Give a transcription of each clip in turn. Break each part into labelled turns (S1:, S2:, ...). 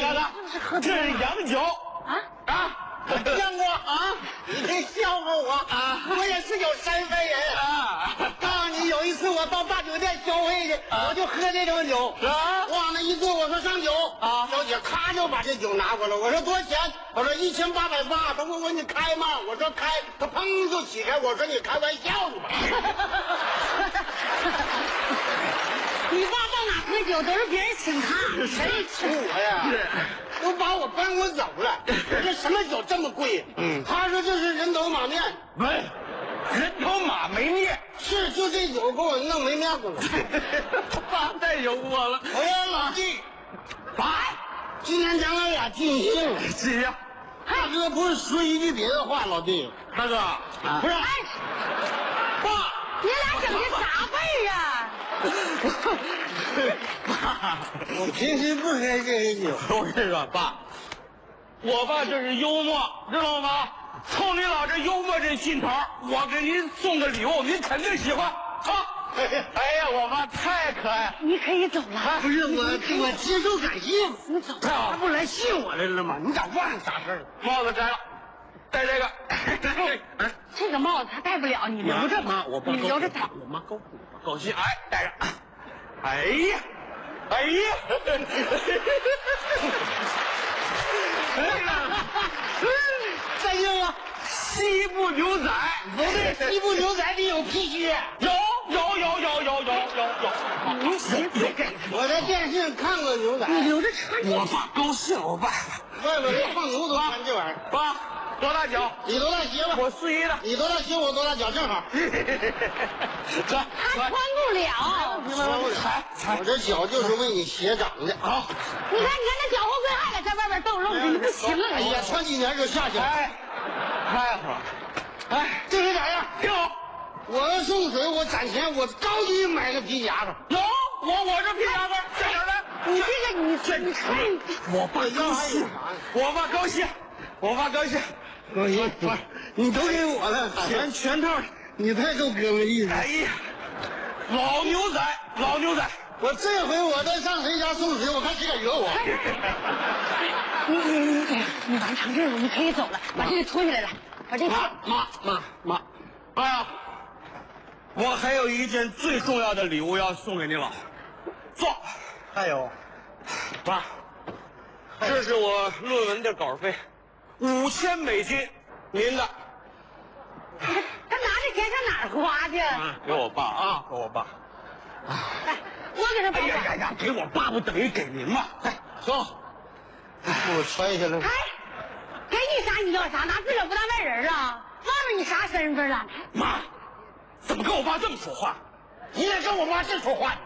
S1: 大哥，这是洋酒
S2: 我见过啊！你别笑话我啊！我也是有身份人啊！告诉你，有一次我到大酒店消费去，我就喝这种酒往那一坐，我说上酒小姐咔就把这酒拿过来，我说多少钱？我说1880。他问我你开吗？我说开，他砰就起开，我说你开玩笑呢吧？
S3: 你爸到哪喝酒都是别人请他，
S2: 谁请我呀？都把我搬我走了。这什么酒这么贵？他说这是人头马面。
S1: 喂，人头马没面，
S2: 是就这酒给我弄没面子了。
S1: 爸太有我了。
S2: 哎呀，老弟，今天咱俩尽兴了。
S1: 尽兴。
S2: 大哥不是说一句别的话，老弟，
S1: 大哥
S2: 不是，
S3: 爸，你俩整的啥味儿啊？
S1: 爸，
S2: 我平时不喝这些酒。
S1: 我跟你说，爸，我爸这是幽默，知道吗？冲你老这幽默这劲头，我给您送个礼物，您肯定喜欢啊！哎呀，我爸太可爱了。
S3: 你可以走了。
S2: 不是我接受感谢嘛。
S3: 你走。
S2: 他不来信我来了吗？你咋忘了啥事儿？
S1: 帽子摘了，戴这个。
S3: 这个帽子他戴不了，你留着吧。
S2: 我爸
S3: 你留着戴。
S2: 我妈高兴。
S1: 高兴，戴着。哎呀，
S2: 再硬啊！
S1: 西部牛仔
S2: 不对，西部牛仔里有皮靴。
S1: 有。
S2: 我在电视上看过牛仔。
S3: 你留着穿。
S1: 我爸高兴，我爸。
S2: 外边人放牛都穿这玩意儿。
S1: 爸，多大脚？
S2: 你多大鞋吧？
S1: 我41的。
S2: 你多大鞋？我多大脚？正好。
S3: 他穿不了。
S2: 我这脚就是为你鞋长的啊！
S3: 你看那脚后跟还在外边逗漏着，你不行了。
S2: 哎呀，穿几年就下去了。
S1: 太好了。
S2: 这是咋样？
S1: 挺好。
S2: 我要送水，我攒钱，我高低买个皮夹子。
S1: 有，我这皮夹子在哪儿呢？
S3: 你这个你看，
S1: 我爸高兴，我爸高兴，
S2: 你都给我了，全套，你太够哥们意思。
S1: 哎呀，老牛仔，
S2: 我这回我再上谁家送水，我看谁敢惹我。
S3: 你完成任务，你可以走了，把这个脱下来了，把这个。
S1: 妈，哎呀，我还有一件最重要的礼物要送给您老，坐。
S2: 还有，
S1: 爸，这是我论文的稿费，5000美金，您的。
S3: 他拿这钱上哪儿花去？
S1: 给我爸啊，给我爸。
S3: 哎，我给他保管。
S1: 哎呀，给我爸不等于给您吗？走，
S2: 我揣下来。
S3: 哎，给你啥你要啥，拿自个儿不当外人啊？忘了你啥身份了？
S1: 妈，怎么跟我爸这么说话？
S2: 你也跟我妈这说话。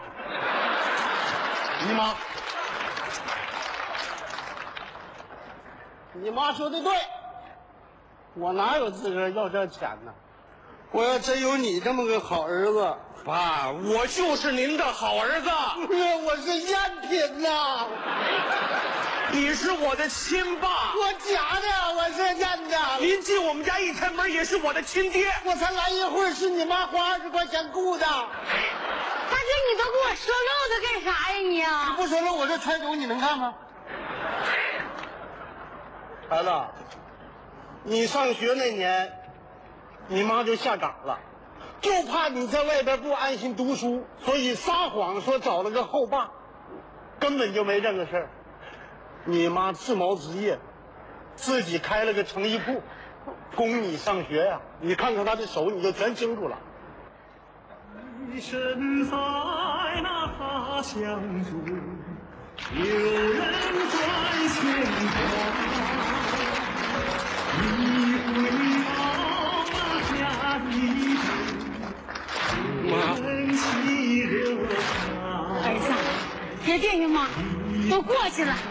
S2: 你妈说的对，我哪有资格要这钱呢？我要真有你这么个好儿子，
S1: 爸，我就是您的好儿子。
S2: 我是赝品呐！
S1: 你是我的亲爸，
S2: 我假的，我是赝的。
S1: 您进我们家一开门也是我的亲爹。
S2: 我才来一会儿，是你妈花20块钱雇的。
S3: 大哥，你都给我说漏的干啥呀你啊？
S2: 不说了，我这揣酒你能看吗？孩子，你上学那年，你妈就下岗了，就怕你在外边不安心读书，所以撒谎说找了个后爸，根本就没这个事儿。你妈自谋职业，自己开了个成衣铺，供你上学呀。你看看她的手，你就全清楚了。
S4: 身在那他乡中，有人在牵挂。你回到那家里，人气热闹。
S3: 儿子，别惦记妈，都过去了。